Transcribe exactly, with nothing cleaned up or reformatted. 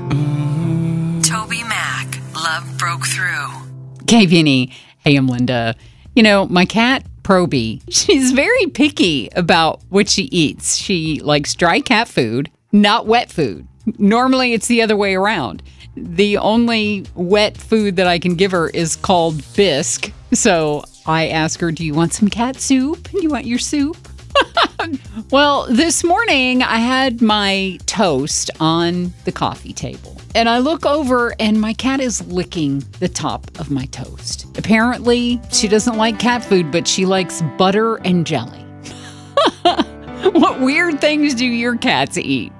Toby Mac, Love Broke Through. K B N E. Hey, I'm Linda. You know, my cat, Proby, she's very picky about what she eats. She likes dry cat food, not wet food. Normally, it's the other way around. The only wet food that I can give her is called bisque. So I ask her, do you want some cat soup? Do you want your soup? Well, this morning I had my toast on the coffee table. And I look over and my cat is licking the top of my toast. Apparently, she doesn't like cat food, but she likes butter and jelly. What weird things do your cats eat?